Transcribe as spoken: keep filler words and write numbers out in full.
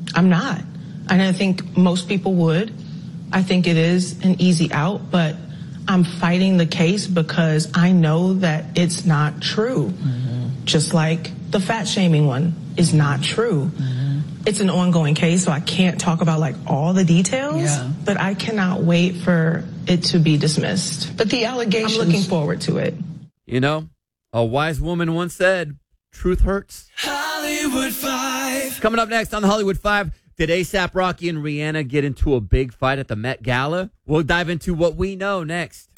I'm not. And I think most people would. I think it is an easy out, but I'm fighting the case because I know that it's not true. Mm-hmm. Just like the fat shaming one is not true. Mm-hmm. It's an ongoing case, so I can't talk about like all the details, yeah. but I cannot wait for it to be dismissed. But the allegations... I'm looking forward to it. You know, a wise woman once said, truth hurts. Hollywood Five. Coming up next on the Hollywood Five, did A$AP Rocky and Rihanna get into a big fight at the Met Gala? We'll dive into what we know next.